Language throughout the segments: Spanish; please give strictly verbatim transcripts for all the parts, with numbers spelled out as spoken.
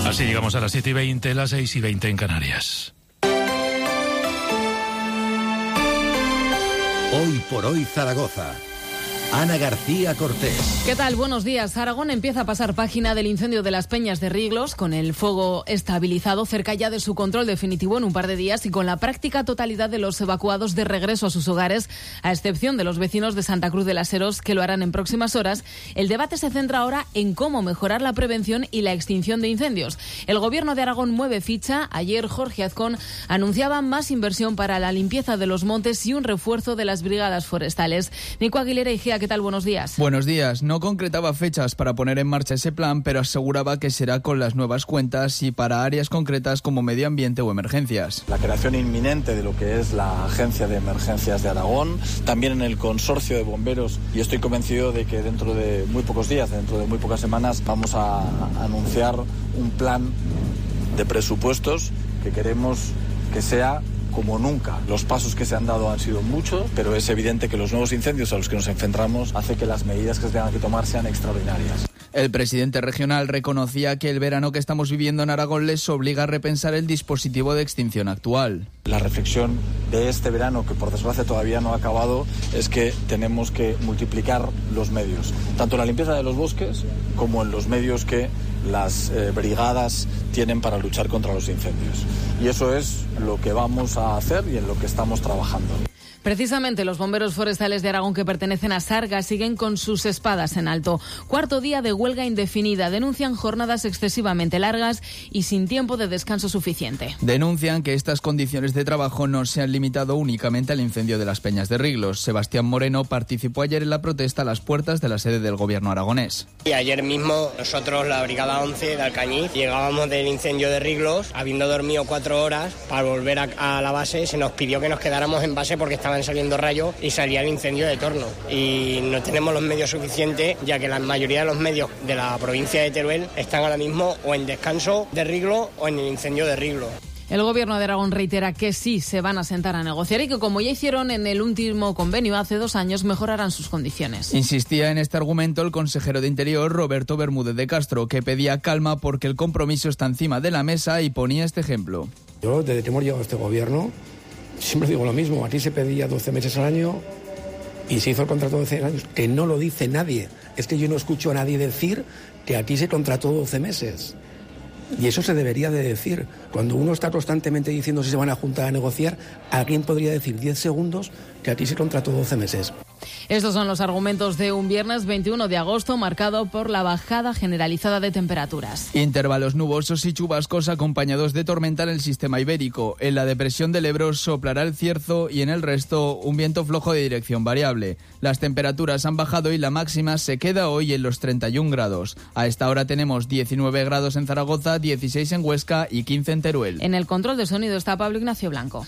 Así llegamos a las siete y veinte, las seis y veinte en Canarias. Hoy por hoy Zaragoza. Ana García Cortés. ¿Qué tal? Buenos días. Aragón empieza a pasar página del incendio de las Peñas de Riglos, con el fuego estabilizado, cerca ya de su control definitivo en un par de días y con la práctica totalidad de los evacuados de regreso a sus hogares, a excepción de los vecinos de Santa Cruz de las Heros, que lo harán en próximas horas. El debate se centra ahora en cómo mejorar la prevención y la extinción de incendios. El Gobierno de Aragón mueve ficha. Ayer Jorge Azcón anunciaba más inversión para la limpieza de los montes y un refuerzo de las brigadas forestales. Nico Aguilera y Gea, ¿qué tal? Buenos días. Buenos días. No concretaba fechas para poner en marcha ese plan, pero aseguraba que será con las nuevas cuentas y para áreas concretas como medio ambiente o emergencias. La creación inminente de lo que es la Agencia de Emergencias de Aragón, también en el consorcio de bomberos, y estoy convencido de que dentro de muy pocos días, dentro de muy pocas semanas, vamos a anunciar un plan de presupuestos que queremos que sea como nunca. Los pasos que se han dado han sido muchos, pero es evidente que los nuevos incendios a los que nos enfrentamos hace que las medidas que se tengan que tomar sean extraordinarias. El presidente regional reconocía que el verano que estamos viviendo en Aragón les obliga a repensar el dispositivo de extinción actual. La reflexión de este verano, que por desgracia todavía no ha acabado, es que tenemos que multiplicar los medios, tanto en la limpieza de los bosques como en los medios que las eh, brigadas tienen para luchar contra los incendios. Y eso es lo que vamos a hacer y en lo que estamos trabajando. Precisamente los bomberos forestales de Aragón que pertenecen a Sarga siguen con sus espadas en alto. Cuarto día de huelga indefinida. Denuncian jornadas excesivamente largas y sin tiempo de descanso suficiente. Denuncian que estas condiciones de trabajo no se han limitado únicamente al incendio de las Peñas de Riglos. Sebastián Moreno participó ayer en la protesta a las puertas de la sede del gobierno aragonés. Y ayer mismo nosotros, la Brigada once de Alcañiz, llegábamos del incendio de Riglos, habiendo dormido cuatro horas, para volver a, a la base. Se nos pidió que nos quedáramos en base porque estaban saliendo rayos y salía el incendio de Torno. Y no tenemos los medios suficientes, ya que la mayoría de los medios de la provincia de Teruel están ahora mismo o en descanso de Riglos o en el incendio de Riglos. El Gobierno de Aragón reitera que sí se van a sentar a negociar y que, como ya hicieron en el último convenio hace dos años, mejorarán sus condiciones. Insistía en este argumento el consejero de Interior, Roberto Bermúdez de Castro, que pedía calma porque el compromiso está encima de la mesa y ponía este ejemplo. Yo, desde que hemos llegado a este Gobierno, siempre digo lo mismo. A ti se pedía doce meses al año y se hizo el contrato de doce años, que no lo dice nadie. Es que yo no escucho a nadie decir que a ti se contrató doce meses. Y eso se debería de decir. Cuando uno está constantemente diciendo si se van a juntar a negociar, ¿alguien podría decir diez segundos que a ti se contrató doce meses? Estos son los argumentos de un viernes veintiuno de agosto marcado por la bajada generalizada de temperaturas. Intervalos nubosos y chubascos acompañados de tormenta en el sistema ibérico. En la depresión del Ebro soplará el cierzo y en el resto un viento flojo de dirección variable. Las temperaturas han bajado y la máxima se queda hoy en los treinta y un grados. A esta hora tenemos diecinueve grados en Zaragoza, dieciséis en Huesca y quince en Teruel. En el control de sonido está Pablo Ignacio Blanco.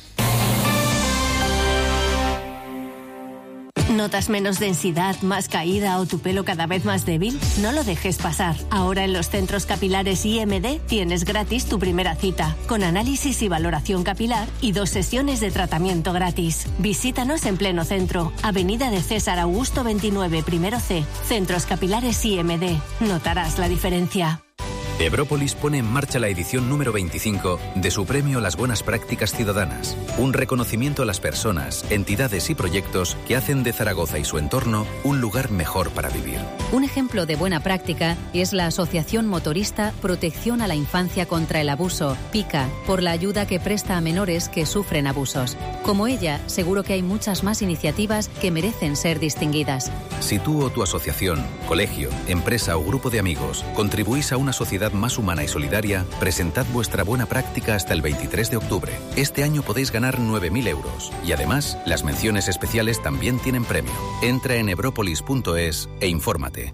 ¿Notas menos densidad, más caída o tu pelo cada vez más débil? No lo dejes pasar. Ahora en los centros capilares I M D tienes gratis tu primera cita, con análisis y valoración capilar y dos sesiones de tratamiento gratis. Visítanos en pleno centro, Avenida de César Augusto veintinueve, primero C, Centros Capilares I M D. Notarás la diferencia. Ebrópolis pone en marcha la edición número veinticinco de su premio Las Buenas Prácticas Ciudadanas, un reconocimiento a las personas, entidades y proyectos que hacen de Zaragoza y su entorno un lugar mejor para vivir. Un ejemplo de buena práctica es la Asociación Motorista Protección a la Infancia contra el Abuso, PICA, por la ayuda que presta a menores que sufren abusos. Como ella, seguro que hay muchas más iniciativas que merecen ser distinguidas. Si tú o tu asociación, colegio, empresa o grupo de amigos contribuís a una sociedad más humana y solidaria, presentad vuestra buena práctica hasta el veintitrés de octubre. Este año podéis ganar nueve mil euros y además las menciones especiales también tienen premio. Entra en ebrópolis punto es e infórmate.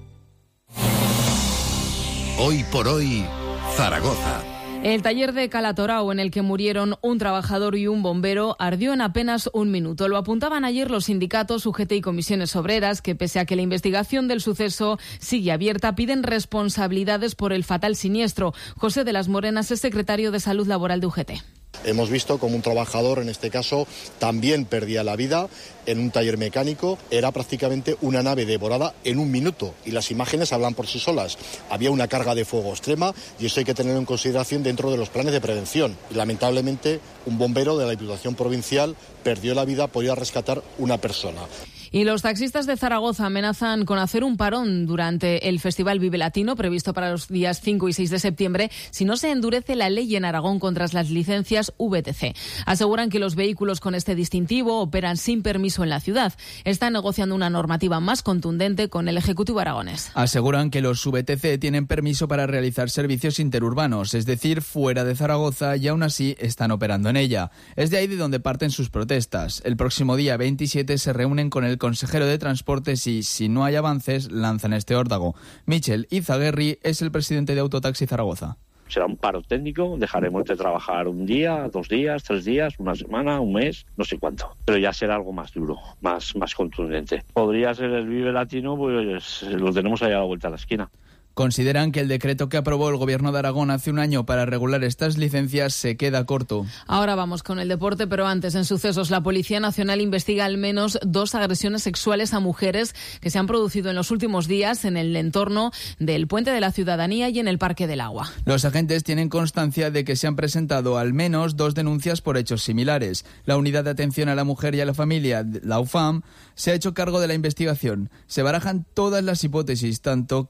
Hoy por hoy, Zaragoza. El taller de Calatorao, en el que murieron un trabajador y un bombero, ardió en apenas un minuto. Lo apuntaban ayer los sindicatos U G T y comisiones obreras, que pese a que la investigación del suceso sigue abierta, piden responsabilidades por el fatal siniestro. José de las Morenas es secretario de Salud Laboral de U G T. Hemos visto como un trabajador, en este caso, también perdía la vida en un taller mecánico. Era prácticamente una nave devorada en un minuto y las imágenes hablan por sí solas. Había una carga de fuego extrema y eso hay que tenerlo en consideración dentro de los planes de prevención. Y, lamentablemente, un bombero de la Diputación Provincial perdió la vida por ir a rescatar una persona. Y los taxistas de Zaragoza amenazan con hacer un parón durante el Festival Vive Latino, previsto para los días cinco y seis de septiembre, si no se endurece la ley en Aragón contra las licencias V T C. Aseguran que los vehículos con este distintivo operan sin permiso en la ciudad. Están negociando una normativa más contundente con el Ejecutivo aragonés. Aseguran que los V T C tienen permiso para realizar servicios interurbanos, es decir, fuera de Zaragoza, y aún así están operando en ella. Es de ahí de donde parten sus protestas. El próximo día veintisiete se reúnen con el consejero de Transportes y, si no hay avances, lanzan este órdago. Michel Izaguirre es el presidente de Autotaxi Zaragoza. Será un paro técnico, dejaremos de trabajar un día, dos días, tres días, una semana, un mes, no sé cuánto. Pero ya será algo más duro, más, más contundente. Podría ser el Vive Latino, pues lo tenemos ahí a la vuelta de la esquina. Consideran que el decreto que aprobó el Gobierno de Aragón hace un año para regular estas licencias se queda corto. Ahora vamos con el deporte, pero antes, en sucesos, la Policía Nacional investiga al menos dos agresiones sexuales a mujeres que se han producido en los últimos días en el entorno del Puente de la Ciudadanía y en el Parque del Agua. Los agentes tienen constancia de que se han presentado al menos dos denuncias por hechos similares. La Unidad de Atención a la Mujer y a la Familia, la U F A M, se ha hecho cargo de la investigación. Se barajan todas las hipótesis, tanto